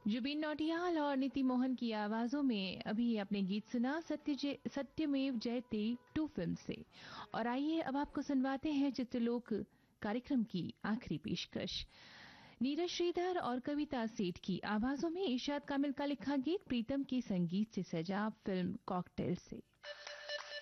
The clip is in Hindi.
जुबिन नौटियाल और नीति मोहन की आवाजों में अभी आपने गीत सुना सत्यमेव जयते 2 फिल्म से। और आइए अब आपको सुनवाते हैं चित्रलोक कार्यक्रम की आखिरी पेशकश। नीरज श्रीधर और कविता सेठ की आवाजों में इरशाद कामिल का लिखा गीत प्रीतम के संगीत से सजा फिल्म कॉकटेल से।